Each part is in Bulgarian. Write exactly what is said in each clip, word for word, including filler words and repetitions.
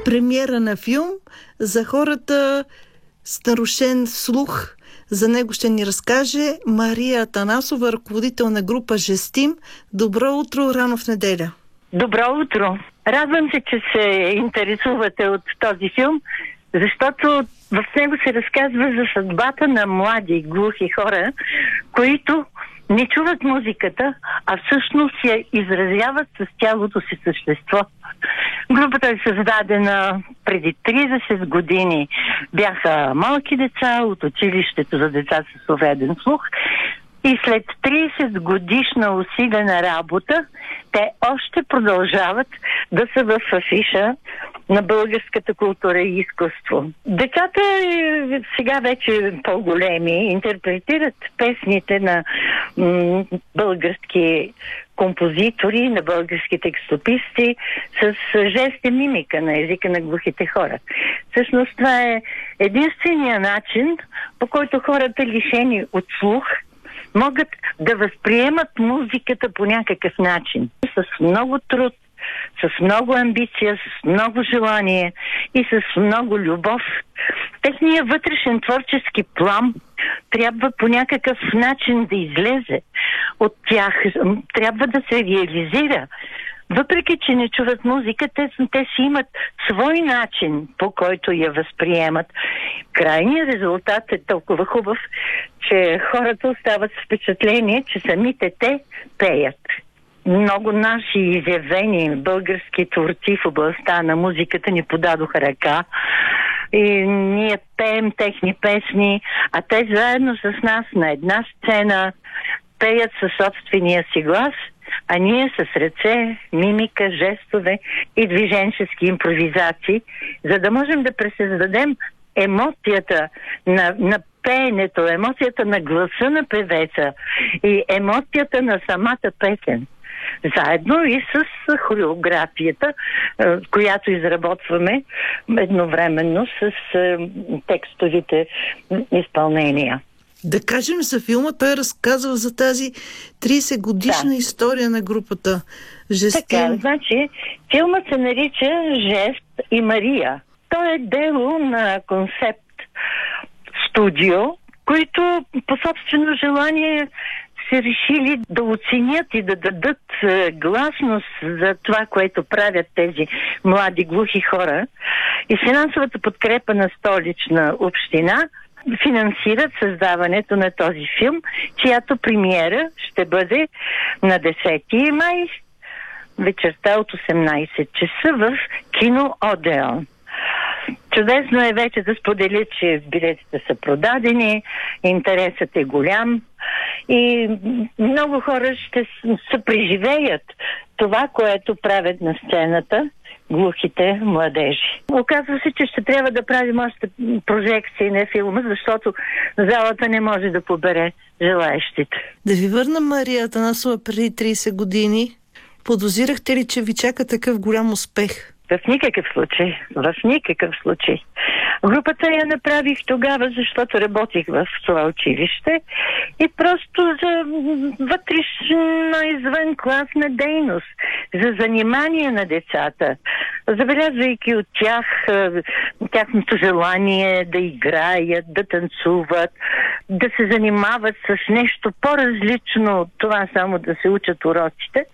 премиера на филм за хората с нарушен слух. За него ще ни разкаже Мария Атанасова, ръководител на група Жестим. Добро утро, рано в неделя. Добро утро. Радвам се, че се интересувате от този филм, защото в него се разказва за съдбата на млади глухи хора, които не чуват музиката, а всъщност я изразяват с цялото си същество. Групата е създадена преди тридесет години. Бяха малки деца от училището за деца с увреден слух и след тридесет годишна усилена работа те още продължават да са в афиша на българската култура и изкуство. Децата сега вече по-големи интерпретират песните на м- български композитори, на български текстописти с жест и мимика на езика на глухите хора. Всъщност това е единствения начин, по който хората, лишени от слух, могат да възприемат музиката по някакъв начин. С много труд, с много амбиция, с много желание и с много любов. Техният вътрешен творчески план трябва по някакъв начин да излезе от тях, трябва да се реализира. Въпреки че не чуват музика, те, те си имат свой начин, по който я възприемат. Крайният резултат е толкова хубав, че хората остават с впечатление, че самите те пеят. Много наши изявени български творци в областта на музиката ни подадоха ръка и ние пеем техни песни, а те заедно с нас на една сцена пеят със собствения си глас, а ние с ръце, мимика, жестове и движенчески импровизации, за да можем да пресъздадем емоцията на, на пеенето, емоцията на гласа на певеца и емоцията на самата песен. Заедно и с хореографията, която изработваме едновременно с текстовите изпълнения. Да кажем за филма, той разказва за тази тридесет годишна да. история на групата Жестим. Така, значи, филмът се нарича Жест и Мария. То е дело на концепт студио, които по собствено желание се решили да оценят и да дадат гласност за това, което правят тези млади глухи хора. И финансовата подкрепа на Столична община финансират създаването на този филм, чиято премиера ще бъде на десети май вечерта от осемнайсет часа в кино Одеон. Чудесно е вече да споделя, че билетите са продадени, интересът е голям и много хора ще се преживеят това, което правят на сцената глухите младежи. Оказва се, че ще трябва да правим още прожекции на филма, защото залата не може да побере желаещите. Да ви върна, Мария Атанасова, преди тридесет години. Подозирахте ли, че ви чака такъв голям успех? В никакъв случай. В никакъв случай. Групата я направих тогава, защото работих в това училище и просто за вътрешна извън класна дейност, за занимание на децата, забелязвайки от тях тяхното желание да играят, да танцуват, да се занимават с нещо по-различно от това само да се учат уроците.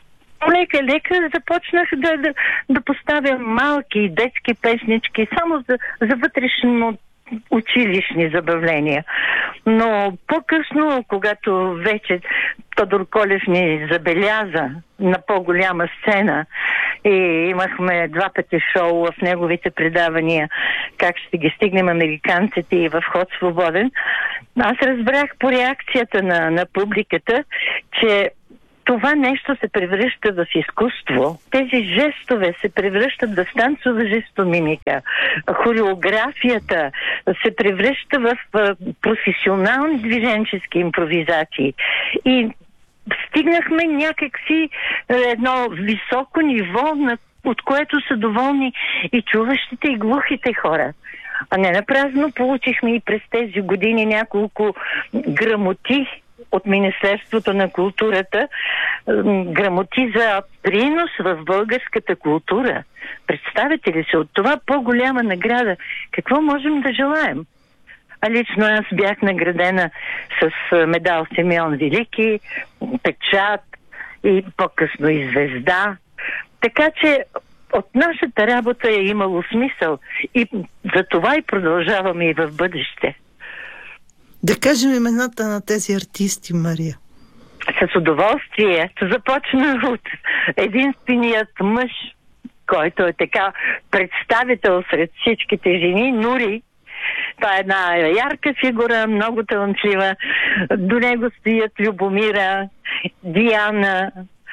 Лека-лека започнах да, да, да поставя малки детски песнички само за, за вътрешно училищни забавления. Но по-късно, когато вече Тодор Колев ни забеляза на по-голяма сцена и имахме два пъти шоу в неговите предавания как ще ги стигнем американците и в ход свободен, аз разбрах по реакцията на, на публиката, че това нещо се превръща в изкуство. Тези жестове се превръщат в танцова жестомимика. Хореографията се превръща в професионални движенчески импровизации. И стигнахме някакси едно високо ниво, от което са доволни и чуващите, и глухите хора. А не напразно получихме и през тези години няколко грамоти от Министерството на културата грамоти за принос в българската култура. Представете ли се, от това по-голяма награда? Какво можем да желаем? А лично аз бях наградена с медал Симеон Велики, печат и по-късно и звезда. Така че от нашата работа е имало смисъл и за това и продължаваме и в бъдеще. Да кажем имената на тези артисти, Мария. С удоволствие. Започна от единственият мъж, който е така представител сред всичките жени, Нури. Това е една ярка фигура, много талантлива. До него стоят Любомира, Диана,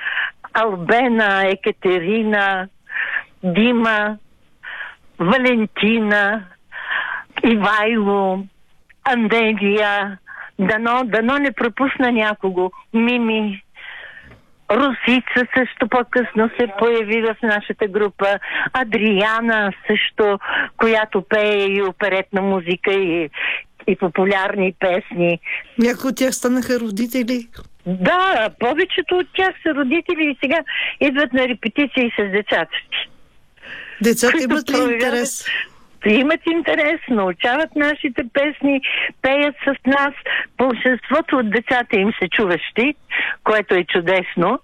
Албена, Екатерина, Дима, Валентина, Ивайло, Анделия, дано, дано не пропусна някого, Мими, Русица също по-късно се появи в нашата група, Адриана също, която пее и оперетна музика и, и популярни песни. Някои от тях станаха родители. Да, повечето от тях са родители и сега идват на репетиции с децата си. Децата имат ли интерес? Имат интерес, научават нашите песни, пеят с нас. Большинството от децата им се чуващи, което е чудесно,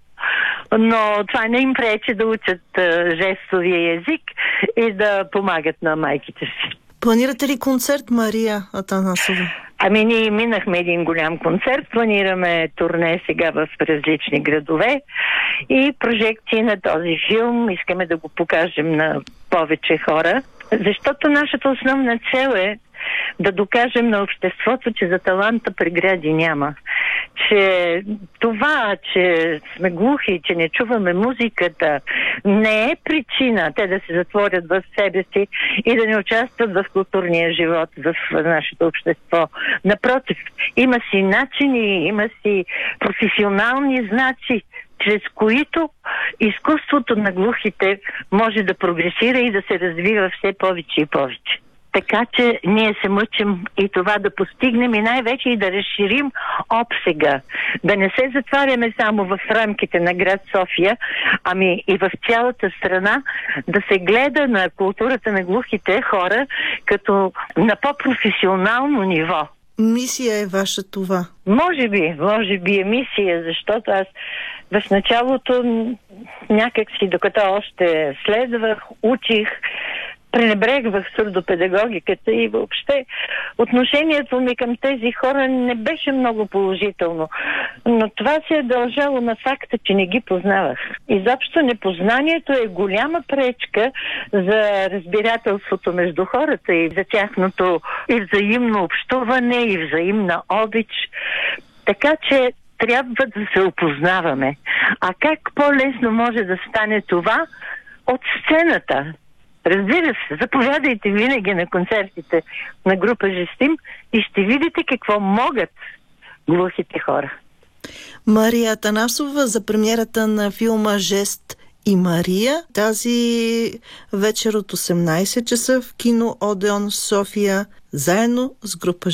но това не им пречи да учат uh, жестовия език и да помагат на майките си. Планирате ли концерт, Мария Атанасова? Ами ние минахме един голям концерт, планираме турне сега в различни градове и прожекции на този филм. Искаме да го покажем на повече хора, защото нашата основна цел е да докажем на обществото, че за таланта прегради няма. Че това, че сме глухи, че не чуваме музиката, не е причина те да се затворят в себе си и да не участват в културния живот в нашето общество. Напротив, има си начини, има си професионални знаци, чрез които изкуството на глухите може да прогресира и да се развива все повече и повече. Така че ние се мъчим и това да постигнем и най-вече и да разширим обсега. Да не се затваряме само в рамките на град София, ами и в цялата страна, да се гледа на културата на глухите хора като на по-професионално ниво. Мисия е ваша това? Може би, може би е мисия, защото аз в началото някак си, докато още следвах, учих, пренебрегвах сурдопедагогиката и въобще отношението ми към тези хора не беше много положително. Но това се е дължало на факта, че не ги познавах. Изобщо непознанието е голяма пречка за разбирателството между хората и за тяхното и взаимно общуване, и взаимна обич. Така че трябва да се опознаваме. А как по-лесно може да стане това? От сцената. Разбира се, заповядайте винаги на концертите на група Жестим и ще видите какво могат глухите хора. Мария Атанасова за премиерата на филма Жест и Мария тази вечер от осемнайсет часа в кино Одеон София заедно с група